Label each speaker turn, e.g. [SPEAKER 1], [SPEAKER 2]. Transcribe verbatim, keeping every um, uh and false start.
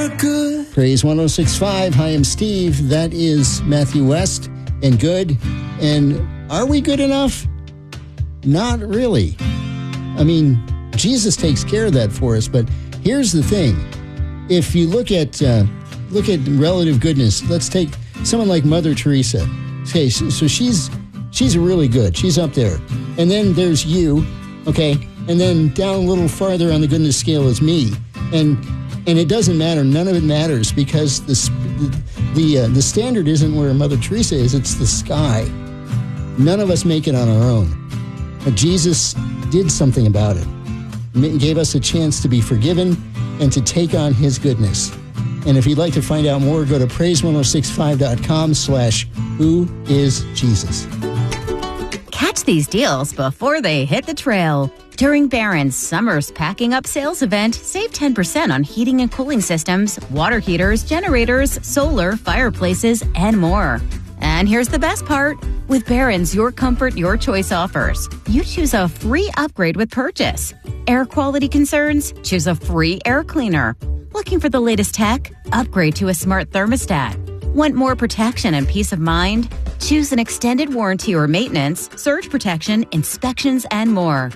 [SPEAKER 1] we're good.
[SPEAKER 2] Praise one oh six point five. Hi, I'm Steve. That is Matthew West and Good. And are we good enough? Not really. I mean, Jesus takes care of that for us. But here's the thing. If you look at uh, look at relative goodness, let's take someone like Mother Teresa. Okay, so she's she's really good. She's up there. And then there's you, okay? And then down a little farther on the goodness scale is me. And and it doesn't matter. None of it matters because the the the, uh, the standard isn't where Mother Teresa is. It's the sky. None of us make it on our own. But Jesus did something about it. He gave us a chance to be forgiven and to take on his goodness. And if you'd like to find out more, go to praise ten sixty-five dot com slash who is Jesus.
[SPEAKER 3] Catch these deals before they hit the trail. During Barron's Summer's Packing Up Sales Event, save ten percent on heating and cooling systems, water heaters, generators, solar, fireplaces, and more. And here's the best part. With Barron's Your Comfort, Your Choice offers, you choose a free upgrade with purchase. Air quality concerns? Choose a free air cleaner. Looking for the latest tech? Upgrade to a smart thermostat. Want more protection and peace of mind? Choose an extended warranty or maintenance, surge protection, inspections, and more.